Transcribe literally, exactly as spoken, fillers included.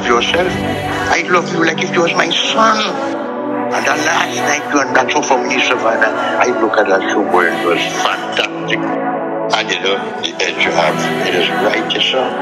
love yourself. I love you like if you was my son. And the last night you and that so for me, Savannah, I look at that show where it was fantastic. And you know, the edge you have, it is right, yes, sir.